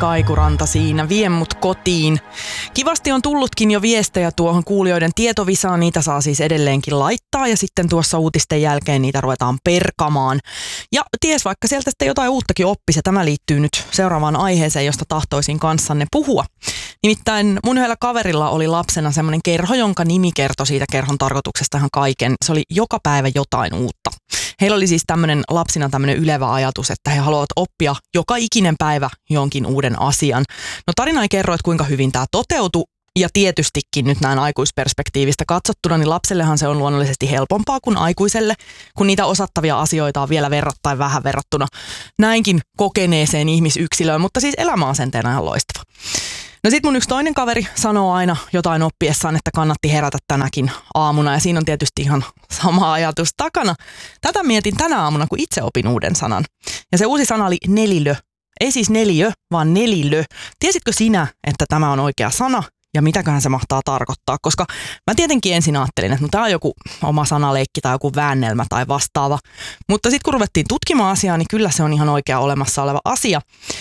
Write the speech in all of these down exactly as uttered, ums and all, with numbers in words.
Kaikuranta siinä, vie mut kotiin. Kivasti on tullutkin jo viestejä tuohon kuulijoiden tietovisaan, niitä saa siis edelleenkin laittaa ja sitten tuossa uutisten jälkeen niitä ruvetaan perkamaan. Ja ties vaikka sieltä sitten jotain uuttakin oppisi, ja tämä liittyy nyt seuraavaan aiheeseen, josta tahtoisin kanssanne puhua. Nimittäin mun yhdellä kaverilla oli lapsena semmoinen kerho, jonka nimi kertoi siitä kerhon tarkoituksesta ihan kaiken. Se oli joka päivä jotain uutta. Heillä oli siis tämmöinen lapsina tämmöinen ylevä ajatus, että he haluavat oppia joka ikinen päivä jonkin uuden asian. No tarina ei kerro, että kuinka hyvin tämä toteutui. Ja tietystikin nyt näin aikuisperspektiivistä katsottuna, niin lapsellehan se on luonnollisesti helpompaa kuin aikuiselle, kun niitä osattavia asioita on vielä verrattain vähän verrattuna näinkin kokeneeseen ihmisyksilöön, mutta siis elämäasenteena ihan loistava. No sit mun yksi toinen kaveri sanoo aina jotain oppiessaan, että kannatti herätä tänäkin aamuna, ja siinä on tietysti ihan sama ajatus takana. Tätä mietin tänä aamuna, kun itse opin uuden sanan. Ja se uusi sana oli nelilö. Ei siis neliö, vaan nelilö. Tiesitkö sinä, että tämä on oikea sana? Ja mitäköhän se mahtaa tarkoittaa, koska mä tietenkin ensin ajattelin, että no, tämä on joku oma sanaleikki tai joku väännelmä tai vastaava. Mutta sitten kun ruvettiin tutkimaan asiaa, niin kyllä se on ihan oikea olemassa oleva asia.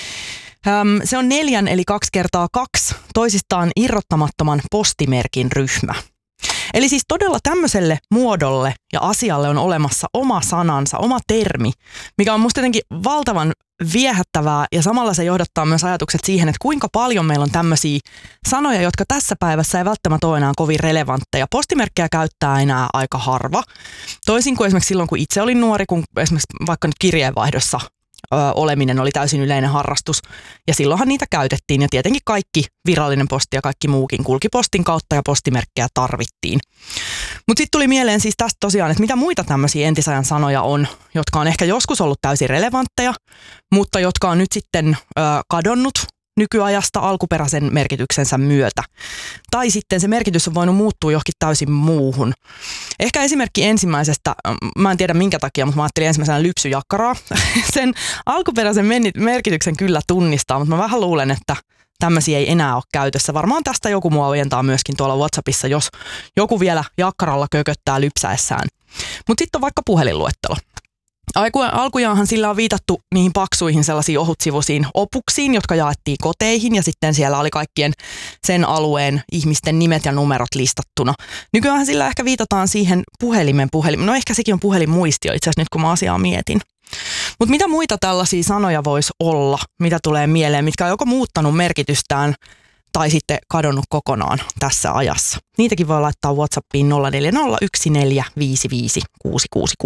Öm, se on neljän eli kaksi kertaa kaksi toisistaan irrottamattoman postimerkin ryhmä. Eli siis todella tämmöiselle muodolle ja asialle on olemassa oma sanansa, oma termi, mikä on musta jotenkin valtavan viehättävää ja samalla se johdattaa myös ajatukset siihen, että kuinka paljon meillä on tämmöisiä sanoja, jotka tässä päivässä ei välttämättä ole enää kovin relevantteja. Postimerkkejä käyttää enää aika harva. Toisin kuin esimerkiksi silloin, kun itse olin nuori, kun esimerkiksi vaikka nyt kirjeenvaihdossa ö, oleminen oli täysin yleinen harrastus. Ja silloinhan niitä käytettiin ja tietenkin kaikki virallinen posti ja kaikki muukin kulki postin kautta ja postimerkkejä tarvittiin. Mutta sitten tuli mieleen siis tästä tosiaan, että mitä muita tämmöisiä entisajan sanoja on, jotka on ehkä joskus ollut täysin relevantteja, mutta jotka on nyt sitten ö, kadonnut nykyajasta alkuperäisen merkityksensä myötä. Tai sitten se merkitys on voinut muuttua johonkin täysin muuhun. Ehkä esimerkki ensimmäisestä, mä en tiedä minkä takia, mutta mä ajattelin ensimmäisenä lypsyjakkaraa. Sen alkuperäisen merkityksen kyllä tunnistaa, mutta mä vähän luulen, että tämmöisiä ei enää ole käytössä. Varmaan tästä joku mua ojentaa myöskin tuolla WhatsAppissa, jos joku vielä jakkaralla kököttää lypsäessään. Mutta sitten on vaikka puhelinluettelo. Alkujaanhan sillä on viitattu niihin paksuihin sellaisiin ohutsivuisiin opuksiin, jotka jaettiin koteihin ja sitten siellä oli kaikkien sen alueen ihmisten nimet ja numerot listattuna. Nykyään sillä ehkä viitataan siihen puhelimen puhelimen. No ehkä sekin on puhelinmuistio itse asiassa nyt kun mä asiaa mietin. Mutta mitä muita tällaisia sanoja voisi olla, mitä tulee mieleen, mitkä on joko muuttanut merkitystään tai sitten kadonnut kokonaan tässä ajassa. Niitäkin voi laittaa WhatsAppiin nolla neljä nolla yksi neljä viisi viisi kuusi kuusi kuusi.